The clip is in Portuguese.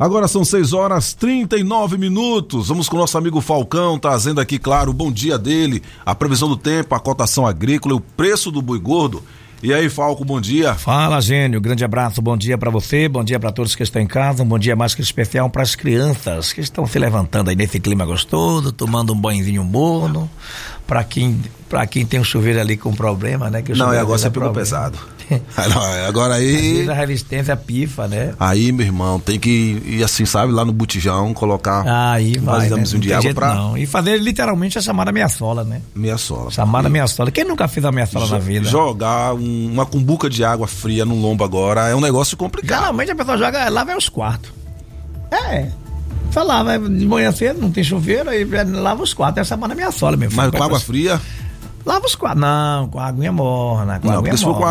Agora são 6h39. Vamos com o nosso amigo Falcão, trazendo aqui, claro, o bom dia dele, a previsão do tempo, a cotação agrícola e o preço do boi gordo. E aí, Falco, bom dia. Fala, Gênio, grande abraço, bom dia pra você, bom dia pra todos que estão em casa, um bom dia mais que especial para as crianças que estão se levantando aí nesse clima gostoso, tomando um banhozinho morno, pra quem tem um chuveiro ali com problema, né? Que não, e agora você pegou pesado. Agora aí... Às vezes a resistência pifa, né? Aí, meu irmão, tem que ir assim, sabe, lá no botijão, colocar aí vai, né? de água pra... Não. E fazer literalmente a chamada meia-sola, né? Meia-sola. Chamada meia-sola. Quem nunca fez a meia-sola na vida? Jogar uma cumbuca de água fria no lombo agora é um negócio complicado. Geralmente a pessoa joga, lá vai os quartos. Só lá, vai de manhã cedo, não tem chuveiro, aí lava os quartos, essa semana meia-sola, meu filho. Mas com água fria? Lava os quartos. Não, com a aguinha morna. Não, porque se for com